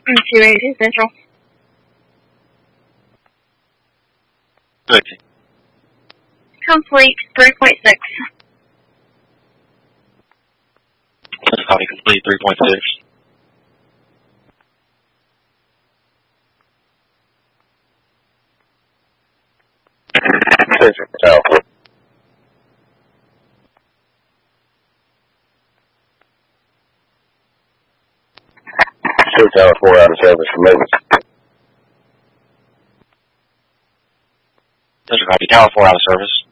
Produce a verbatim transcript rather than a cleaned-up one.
two eighty Central. Good. Complete three point six. Copy complete three point six. Central Tower. Central Tower four out of service for maintenance. Central copy, Tower four out of service.